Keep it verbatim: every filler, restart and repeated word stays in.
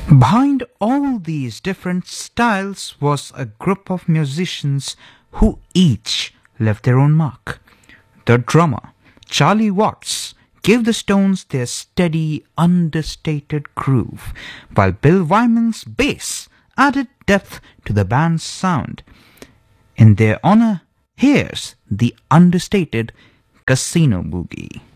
Behind all these different styles was a group of musicians who each left their own mark. The drummer, Charlie Watts, gave the Stones their steady, understated groove, while Bill Wyman's bass added depth to the band's sound. In their honor, here's the understated Casino Boogie.